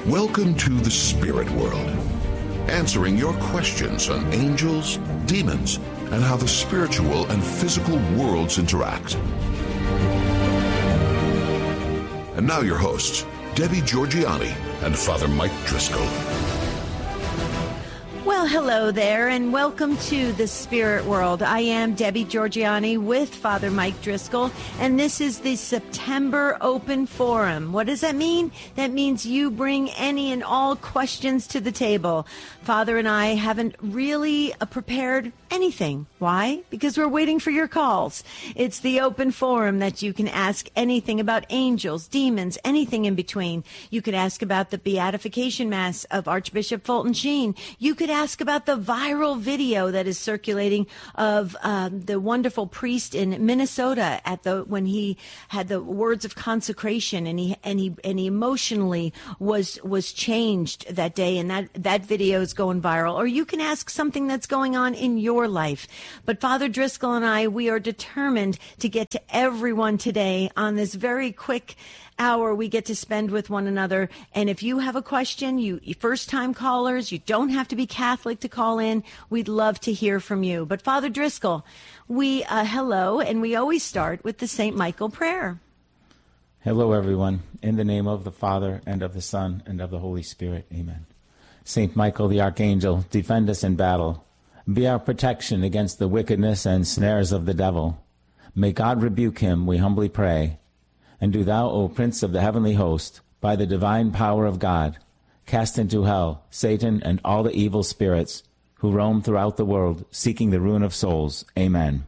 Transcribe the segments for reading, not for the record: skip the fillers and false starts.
Welcome to the Spirit World, answering your questions on angels, demons, and how the spiritual and physical worlds interact. And now your hosts, Debbie Georgianni and Father Mike Driscoll. Well, hello there, and welcome to the Spirit World. I am Debbie Georgianni with Father Mike Driscoll, and this is the September Open Forum. What does that mean? That means you bring any and all questions to the table. Father and I haven't really prepared anything. Why? Because we're waiting for your calls. It's the open forum that you can ask anything about angels, demons, anything in between. You could ask about the Beatification Mass of Archbishop Fulton Sheen. You could ask about the viral video that is circulating of the wonderful priest in Minnesota when he had the words of consecration and he emotionally was changed that day, and that video is going viral. Or you can ask something that's going on in your life. But Father Driscoll and I, we are determined to get to everyone today on this very quick hour we get to spend with one another. And if you have a question, you first-time callers, you don't have to be Catholic to call in. We'd love to hear from you. But Father Driscoll, hello, and we always start with the St. Michael prayer. Hello, everyone. In the name of the Father, and of the Son, and of the Holy Spirit. Amen. St. Michael the Archangel, defend us in battle. Be our protection against the wickedness and snares of the devil. May God rebuke him, we humbly pray. And do thou, O Prince of the heavenly host, by the divine power of God, cast into hell Satan and all the evil spirits who roam throughout the world, seeking the ruin of souls. Amen.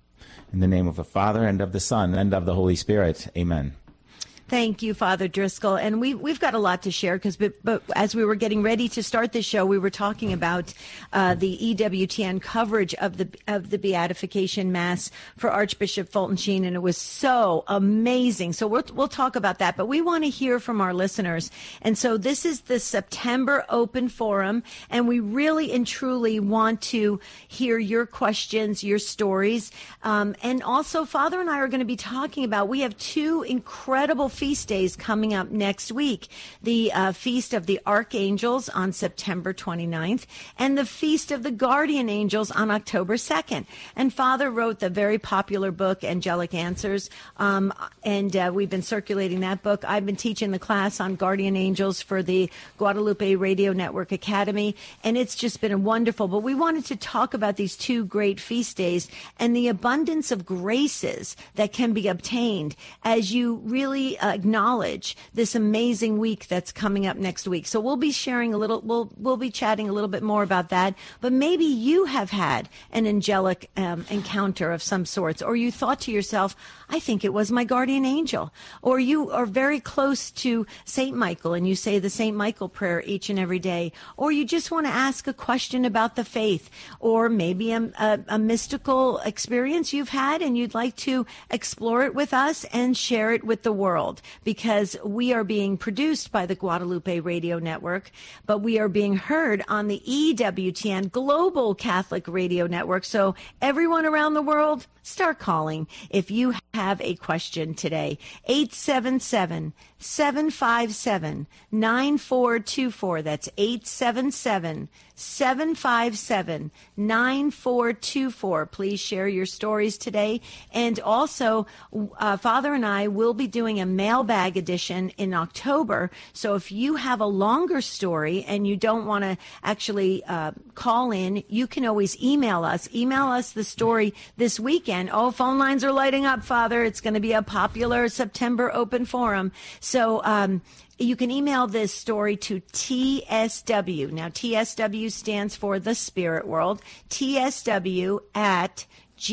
In the name of the Father, and of the Son, and of the Holy Spirit. Amen. Thank you, Father Driscoll. And we've got a lot to share but as we were getting ready to start this show, we were talking about the EWTN coverage of the Beatification Mass for Archbishop Fulton Sheen, and it was so amazing. So we'll talk about that, but we want to hear from our listeners. And so this is the September Open Forum, and we really and truly want to hear your questions, your stories. And also, Father and I are going to be talking about, we have two incredible feast days coming up next week. The Feast of the Archangels on September 29th and the Feast of the Guardian Angels on October 2nd. And Father wrote the very popular book, Angelic Answers, and we've been circulating that book. I've been teaching the class on Guardian Angels for the Guadalupe Radio Network Academy, and it's just been wonderful. But we wanted to talk about these two great feast days and the abundance of graces that can be obtained as you really acknowledge this amazing week that's coming up next week. So we'll be sharing we'll be chatting a little bit more about that, but maybe you have had an angelic encounter of some sorts, or you thought to yourself, I think it was my guardian angel, or you are very close to St. Michael and you say the St. Michael prayer each and every day, or you just want to ask a question about the faith, or maybe a mystical experience you've had and you'd like to explore it with us and share it with the world, because we are being produced by the Guadalupe Radio Network, but we are being heard on the EWTN Global Catholic Radio Network. So everyone around the world, start calling if you have a question today. 877-757-9424. That's 877-757-9424. Please share your stories today. And also, Father and I will be doing a mailbag edition in October. So if you have a longer story and you don't want to actually call in, you can always email us. Email us the story this weekend. Oh, phone lines are lighting up, Father. It's going to be a popular September open forum. So you can email this story to TSW. Now, TSW stands for the Spirit World. TSW at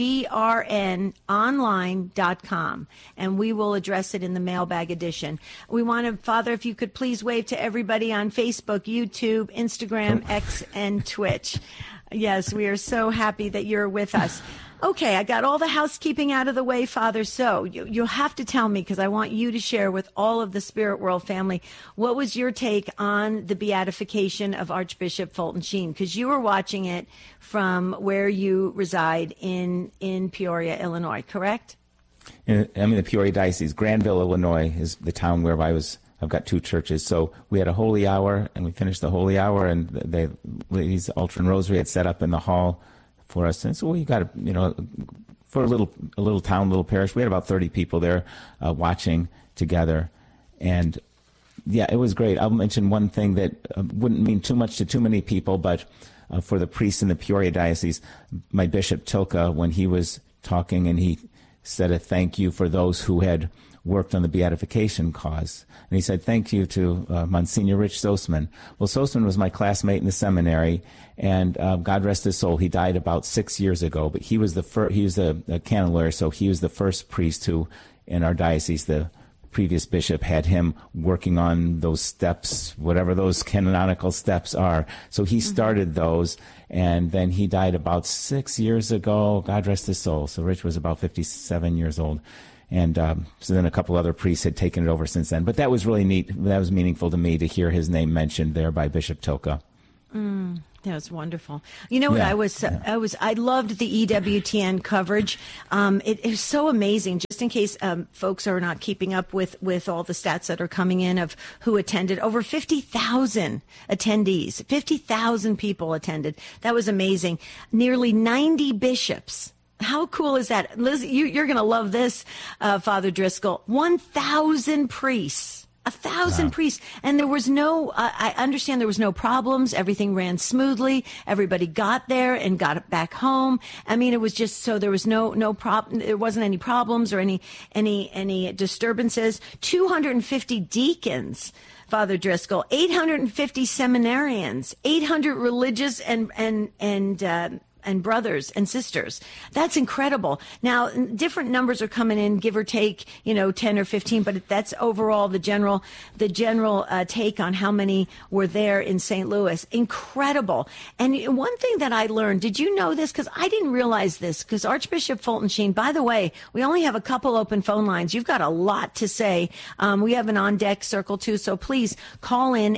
grnonline.com, and we will address it in the mailbag edition. We want to, Father, if you could please wave to everybody on Facebook, YouTube, Instagram, X, and Twitch. Yes, we are so happy that you're with us. Okay, I got all the housekeeping out of the way, Father, so you'll have to tell me, because I want you to share with all of the Spirit World family, what was your take on the beatification of Archbishop Fulton Sheen? Because you were watching it from where you reside in Peoria, Illinois, correct? I'm in the Peoria Diocese. Granville, Illinois is the town where I was I've got two churches. So we had a holy hour, and we finished the holy hour, and the ladies' altar and rosary had set up in the hall for us. And so we got, for a little town, little parish, we had about 30 people there watching together. And yeah, it was great. I'll mention one thing that wouldn't mean too much to too many people, but for the priests in the Peoria Diocese, my Bishop Tilka, when he was talking, and he said a thank you for those who had worked on the beatification cause. And he said, thank you to Monsignor Rich Sosman. Well, Sosman was my classmate in the seminary, and God rest his soul, he died about 6 years ago, but he was he was a canon lawyer, so he was the first priest who, in our diocese, the previous bishop had him working on those steps, whatever those canonical steps are. So he started those, and then he died about 6 years ago. God rest his soul. So Rich was about 57 years old. And so then a couple other priests had taken it over since then. But that was really neat. That was meaningful to me to hear his name mentioned there by Bishop Tilka. That was wonderful. You know what? I loved the EWTN coverage. It was so amazing. Just in case folks are not keeping up with all the stats that are coming in of who attended, over 50,000 attendees, 50,000 people attended. That was amazing. Nearly 90 bishops. How cool is that? Liz, you're going to love this, Father Driscoll. 1,000 priests. 1,000 priests. And there was I understand there was no problems. Everything ran smoothly. Everybody got there and got back home. I mean, it was just, so there was no problem. There wasn't any problems or any disturbances. 250 deacons, Father Driscoll, 850 seminarians, 800 religious and brothers and sisters. That's incredible. Now, different numbers are coming in, give or take, 10 or 15, but that's overall the general take on how many were there in St. Louis. Incredible. And one thing that I learned, did you know this? Because I didn't realize this, because Archbishop Fulton Sheen, by the way, we only have a couple open phone lines. You've got a lot to say. We have an on-deck circle too, so please call in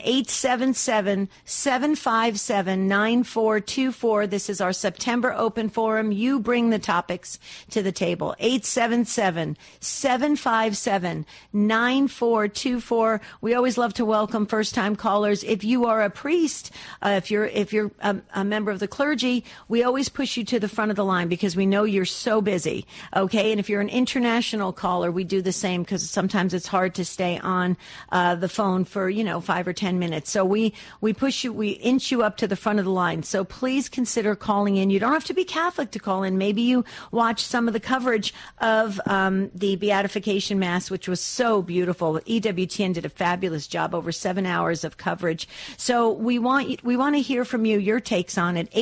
877-757-9424. This is our September open forum. You bring the topics to the table. 877-757-9424. We always love to welcome first-time callers. If you are a priest, if you're a member of the clergy, we always push you to the front of the line because we know you're so busy. Okay, and if you're an international caller, we do the same because sometimes it's hard to stay on the phone for 5 or 10 minutes. So we push you, we inch you up to the front of the line. So please consider calling in. You don't have to be Catholic to call in. Maybe you watched some of the coverage of the Beatification Mass, which was so beautiful. EWTN did a fabulous job, over 7 hours of coverage. So we want to hear from you, your takes on it.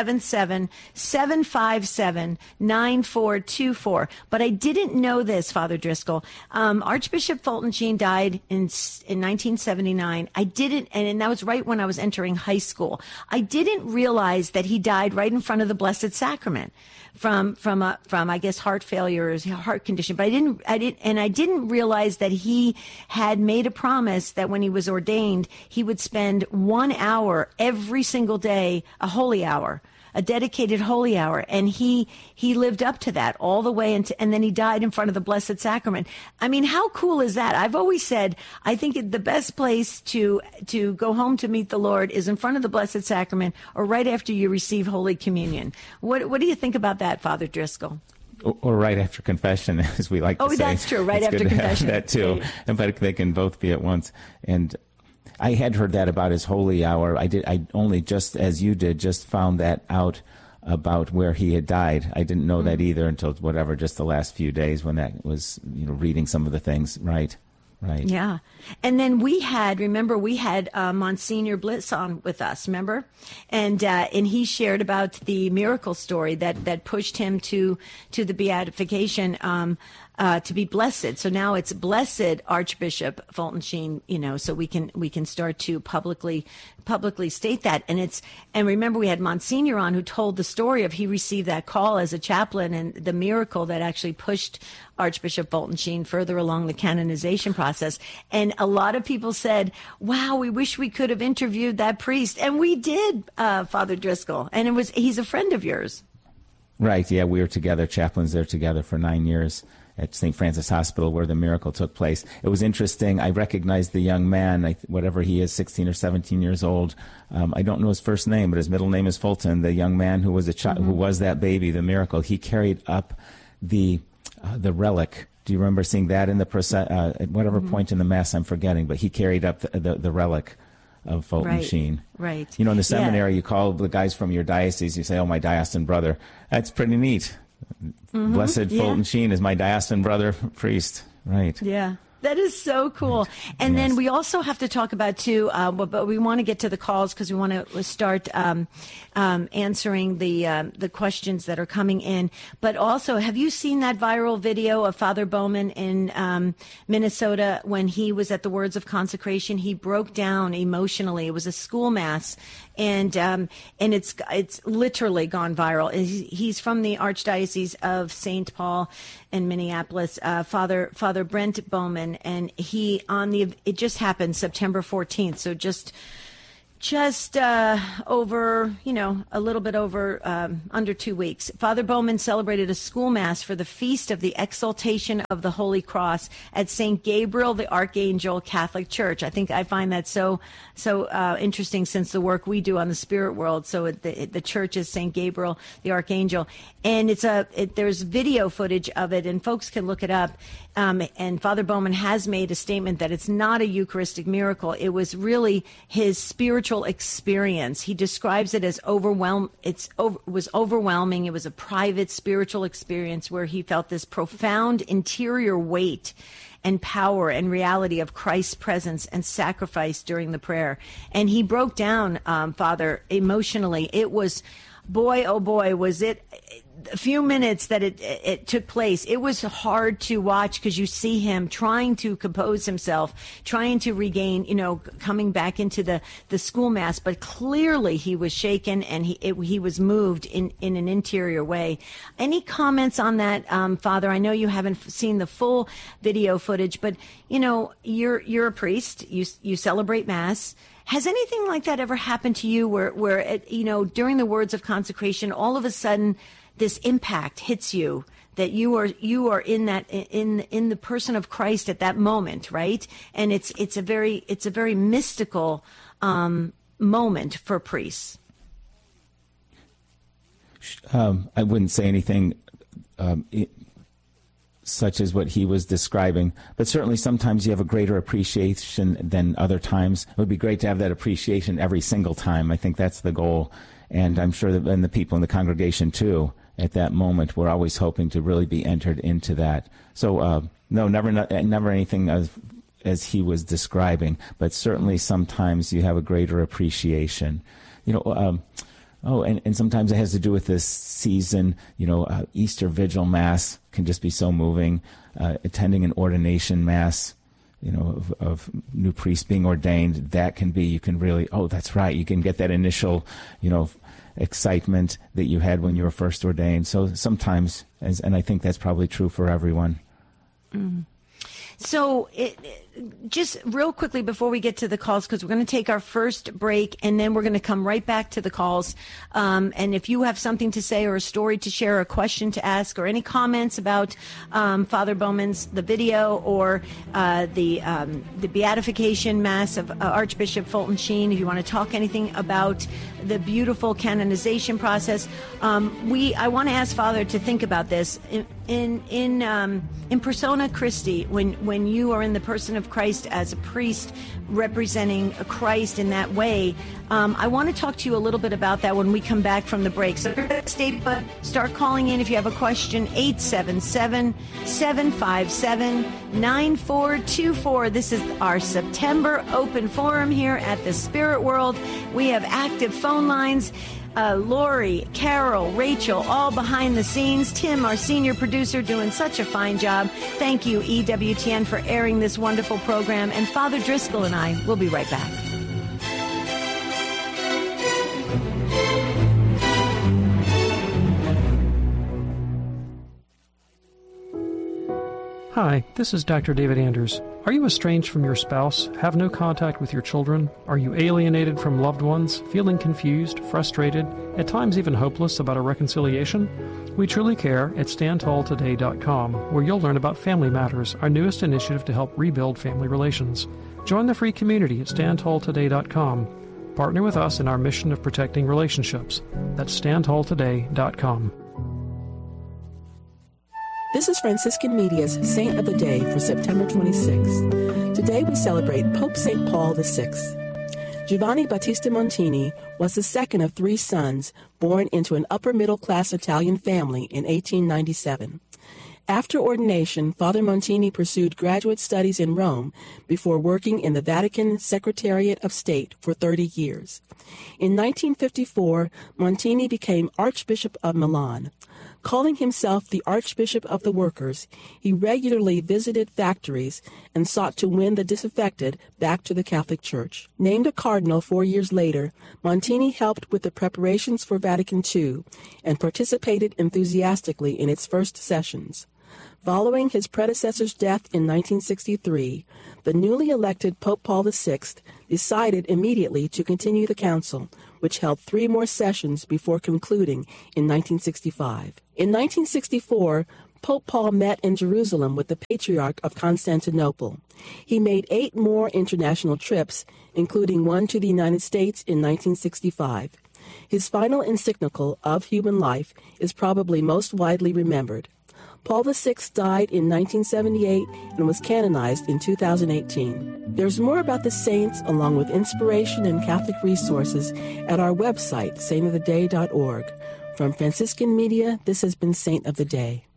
877-757-9424. But I didn't know this, Father Driscoll. Archbishop Fulton Sheen died in 1979. I didn't, and that was right when I was entering high school. I didn't realize that he died right in front of the Blessed Sacrament from I guess heart failure or heart condition. But I didn't realize that he had made a promise that when he was ordained, he would spend 1 hour every single day, a holy hour, a dedicated holy hour. And he lived up to that all the way. And then he died in front of the Blessed Sacrament. I mean, how cool is that? I've always said, I think the best place to go home to meet the Lord is in front of the Blessed Sacrament or right after you receive Holy Communion. What do you think about that, Father Driscoll? Or right after confession, as we like to say. Oh, that's true. Right after confession. That too. Right. But they can both be at once. And I had heard that about his holy hour. I only, just as you did, just found that out about where he had died. I didn't know that either until just the last few days when that was, reading some of the things. Right. Yeah. And then we had Monsignor Bliss on with us, remember? And he shared about the miracle story that pushed him to the beatification, to be blessed. So now it's blessed Archbishop Fulton Sheen, so we can start to publicly state that. And remember, we had Monsignor on who told the story of he received that call as a chaplain and the miracle that actually pushed Archbishop Fulton Sheen further along the canonization process. And a lot of people said, wow, we wish we could have interviewed that priest. And we did, Father Driscoll. And he's a friend of yours. Right. Yeah. We were together, chaplains there together for 9 years at St. Francis Hospital where the miracle took place. It was interesting. I recognized the young man, whatever he is, 16 or 17 years old. I don't know his first name, but his middle name is Fulton. The young man who was a child, who was that baby, the miracle. He carried up the relic. Do you remember seeing that in the at whatever point in the Mass I'm forgetting? But he carried up the relic of Fulton Sheen. Right. You know, in the seminary, you call the guys from your diocese, you say, oh, my diocesan brother. That's pretty neat. Blessed Fulton Sheen is my diocesan brother priest. Right. Yeah. That is so cool. And then we also have to talk about, too, but we want to get to the calls because we want to start answering the questions that are coming in. But also, have you seen that viral video of Father Bowman in Minnesota when he was at the Words of Consecration? He broke down emotionally. It was a school mass. And it's literally gone viral. He's from the Archdiocese of St. Paul in Minneapolis, Father Brent Bowman, and it just happened September 14th, so just over, a little bit over under 2 weeks. Father Bowman celebrated a school mass for the Feast of the Exaltation of the Holy Cross at St. Gabriel the Archangel Catholic Church. I find that so interesting since the work we do on the spirit world. So the church is St. Gabriel the Archangel. And there's video footage of it, and folks can look it up. And Father Bowman has made a statement that it's not a Eucharistic miracle. It was really his spiritual experience. He describes it as overwhelming. It was overwhelming. It was a private spiritual experience where he felt this profound interior weight and power and reality of Christ's presence and sacrifice during the prayer. And he broke down, Father, emotionally. It was, boy, oh boy, was it a few minutes that it took place. It was hard to watch because you see him trying to compose himself, trying to regain, coming back into the school mass, but clearly he was shaken and he was moved in an interior way. Any comments on that, Father? I know you haven't seen the full video footage, but you're a priest. You celebrate Mass. Has anything like that ever happened to you where during the Words of Consecration, all of a sudden this impact hits you that you are in the person of Christ at that moment, right? And it's a very mystical moment for priests. I wouldn't say anything such as what he was describing, but certainly sometimes you have a greater appreciation than other times. It would be great to have that appreciation every single time. I think that's the goal, and I'm sure that and the people in the congregation too. At that moment, we're always hoping to really be entered into that. So, no, never anything as he was describing, but certainly sometimes you have a greater appreciation. And sometimes it has to do with this season. Easter Vigil Mass can just be so moving. Attending an ordination Mass, of new priests being ordained, you can really, that's right. You can get that initial, excitement that you had when you were first ordained. So sometimes, and I think that's probably true for everyone. Mm. So just real quickly before we get to the calls, because we're going to take our first break and then we're going to come right back to the calls. And if you have something to say or a story to share, or a question to ask, or any comments about Father Bowman's the video or the beatification Mass of Archbishop Fulton Sheen, if you want to talk anything about the beautiful canonization process, I want to ask Father to think about this in persona Christi, when you are in the person of Christ as a priest representing Christ in that way. I want to talk to you a little bit about that when we come back from the break. So stay put, start calling in if you have a question, 877-757-9424. This is our September open forum here at the Spirit World. We have active phone lines. Lori, Carol, Rachel, all behind the scenes. Tim, our senior producer, doing such a fine job. Thank you, EWTN, for airing this wonderful program. And Father Driscoll and I will be right back. Hi, this is Dr. David Anders. Are you estranged from your spouse, have no contact with your children? Are you alienated from loved ones, feeling confused, frustrated, at times even hopeless about a reconciliation? We truly care at StandTallToday.com, where you'll learn about Family Matters, our newest initiative to help rebuild family relations. Join the free community at StandTallToday.com. Partner with us in our mission of protecting relationships. That's StandTallToday.com. This is Franciscan Media's Saint of the Day for September 26th. Today we celebrate Pope St. Paul VI. Giovanni Battista Montini was the second of 3 sons born into an upper-middle-class Italian family in 1897. After ordination, Father Montini pursued graduate studies in Rome before working in the Vatican Secretariat of State for 30 years. In 1954, Montini became Archbishop of Milan. Calling himself the Archbishop of the Workers, he regularly visited factories and sought to win the disaffected back to the Catholic Church. Named a cardinal 4 years later, Montini helped with the preparations for Vatican II and participated enthusiastically in its first sessions. Following his predecessor's death in 1963, the newly elected Pope Paul VI decided immediately to continue the council, which held 3 more sessions before concluding in 1965. In 1964, Pope Paul met in Jerusalem with the Patriarch of Constantinople. He made 8 more international trips, including one to the United States in 1965. His final encyclical, Of Human Life, is probably most widely remembered. Paul VI died in 1978 and was canonized in 2018. There's more about the saints, along with inspiration and Catholic resources, at our website, saintoftheday.org. From Franciscan Media, this has been Saint of the Day.